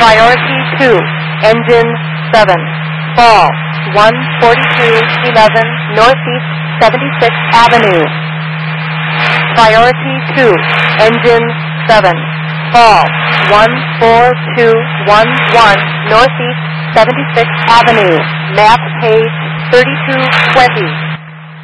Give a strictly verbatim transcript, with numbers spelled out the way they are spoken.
Priority two, engine seven, fall one forty-two eleven Northeast seventy-sixth Avenue. Priority two, engine seven, fall one four two one one Northeast seventy-sixth Avenue. Map page thirty-two twenty.